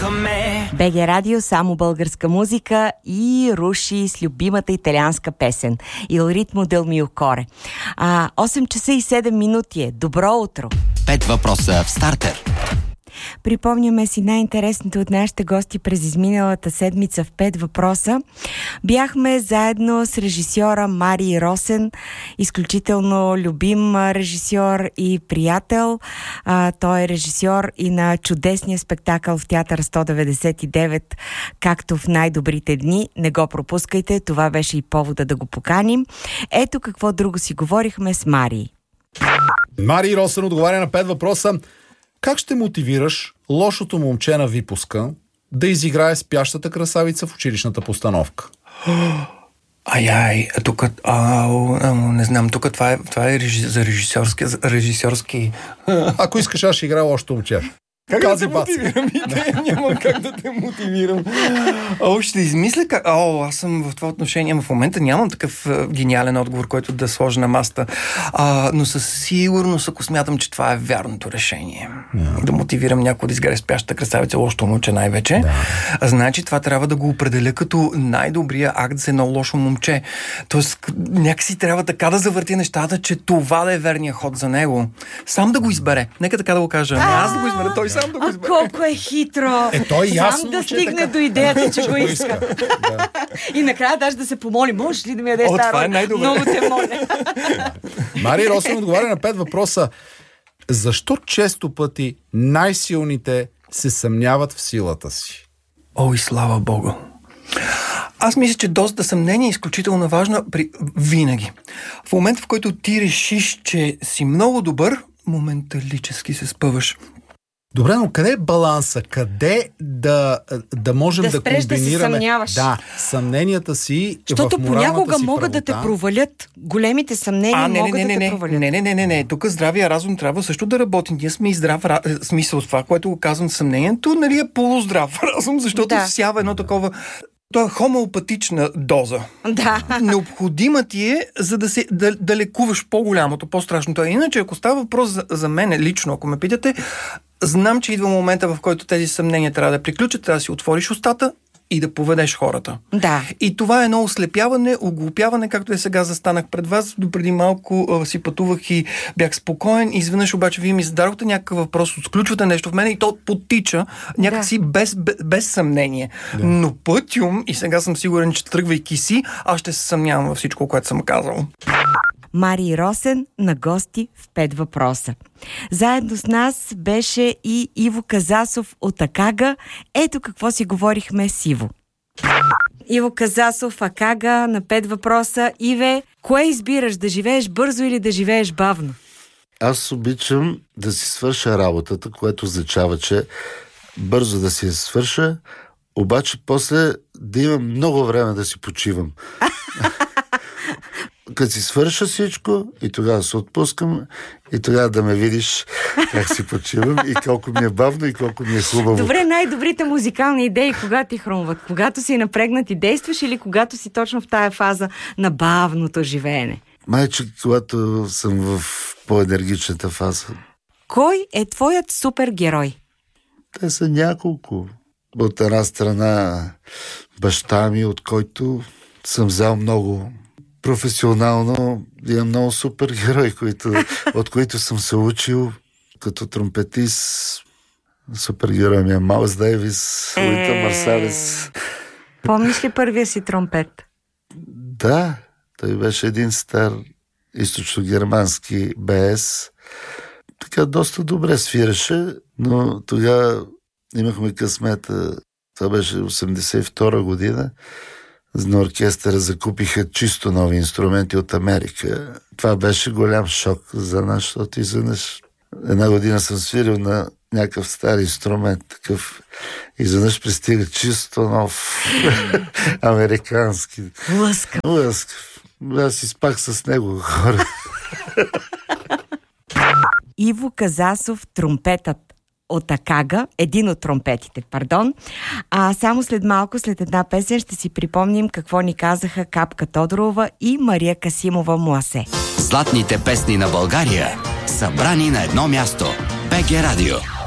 БГ Радио, само българска музика и руши с любимата италианска песен Il ritmo del mio cuore. 8 часа и 7 минути е. Добро утро! 5 въпроса в стартер. Припомняме си най-интересните от нашите гости през изминалата седмица в 5 въпроса. Бяхме заедно с режисьора Мари Росен, изключително любим режисьор и приятел. Той е режисьор и на чудесния спектакъл в Театър 199, както в най-добрите дни. Не го пропускайте, това беше и повода да го поканим. Ето какво друго си говорихме с Мари. Мари Росен отговаря на 5 въпроса. Как ще мотивираш лошото момче на випуска да изиграе спящата красавица в училищната постановка? Тук, не знам, тук това е за режисьорски... Ако искаш, аз ще играя лошото момче. Как да те мотивирам? Няма как да те мотивирам. Ще измисля как... Аз съм в това отношение. В момента нямам такъв гениален отговор, който да сложа на масата. Но със сигурност, ако смятам, че това е вярното решение. Да мотивирам някой да изграде спящата красавица, лошото момче най-вече. Значи това трябва да го определя като най-добрия акт за едно лошо момче. Тоест, някакси трябва така да завърти нещата, че това да е верният ход за него. Сам да го избере. Нека така да го кажа. Не аз да го избера, той сам да го избере. Колко е хитро! Той ясно, сам да стигне до идеята, че го иска. И накрая даже да се помоли. Можеш ли да ми ядеш тази? Това е най-добре. Много те моля. Мари Росен отговаря на 5 въпроса. Защо често пъти най-силните се съмняват в силата си? И слава Богу! Аз мисля, че дозата съмнение е изключително важна винаги. В момента, в който ти решиш, че си много добър, моменталически се спъваш. Добре, но къде е баланса? Къде да можем да комбинираме съмненията си? Защото в моралната понякога си могат да те провалят. Големите съмнения могат да те провалят. Не. Тук здравия разум трябва също да работи. Ние сме и здрав смисъл с това, което го казвам съмнението, нали е полуздрав разум, защото всява едно такова... Това е хомеопатична доза. Да. Необходима ти е, за да лекуваш по-голямото, по-страшното. Иначе, ако става въпрос за мен лично, ако ме питате, знам, че идва момента, в който тези съмнения трябва да приключат, трябва да си отвориш устата и да поведеш хората. Да. И това е едно ослепяване, оглупяване, както сега застанах пред вас. Допреди малко си пътувах и бях спокоен. Изведнъж обаче вие ми зададохте някакъв въпрос, отключвате нещо в мен и то потича някакси без съмнение. Да. Но пътюм, и сега съм сигурен, че тръгвайки си, аз ще се съмнявам във всичко, което съм казал. Мари Росен на гости в 5 въпроса. Заедно с нас беше и Иво Казасов от Акага. Ето какво си говорихме с Иво. Иво Казасов, Акага на 5 въпроса. Иве, кое избираш? Да живееш бързо или да живееш бавно? Аз обичам да си свърша работата, което означава, че бързо да си я свърша, обаче после да имам много време да си почивам. Като си свърша всичко и тогава се отпускам и тогава да ме видиш как си почивам и колко ми е бавно и колко ми е хубаво. Добре, най-добрите музикални идеи кога ти хрумват? Когато си напрегнат и действаш или когато си точно в тая фаза на бавното живеене? Майче, когато съм в по-енергичната фаза. Кой е твоят супергерой? Те са няколко. От една страна баща ми, от който съм взел много професионално. Имам много супергерои, от които съм се учил като тромпетист. Супергерой ми е Майлс Дейвис, Уинтън Марсалес. Помниш ли първия си тромпет? Да, той беше един стар източно-германски БС. Така доста добре свираше, но тогава имахме късмета. Това беше 82 година. На оркестъра закупиха чисто нови инструменти от Америка. Това беше голям шок за нас, защото изведнъж една година съм свирил на някакъв стар инструмент, такъв. Изведнъж пристига чисто нов американски. Лъскав. Аз изпах с него хора. Иво Казасов, тромпетът от Акага, един от тромпетите, пардон. Само след малко, след една песен, ще си припомним какво ни казаха Капка Тодорова и Мария Касимова Муасе. Златните песни на България, събрани на едно място. БГ Радио.